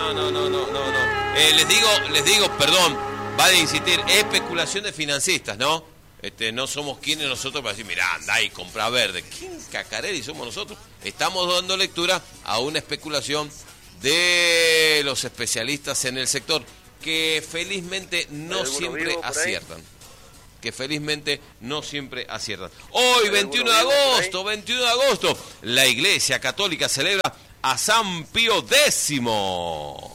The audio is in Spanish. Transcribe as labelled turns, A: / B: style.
A: Les digo, perdón, va a insistir, especulación de financistas, ¿no? No somos quienes nosotros para decir, mirá, andá y comprá verde. ¿Quién cacarelli somos nosotros? Estamos dando lectura a una especulación de los especialistas en el sector, que felizmente no siempre aciertan. Hoy, 21 de agosto, la Iglesia Católica celebra a San Pío X.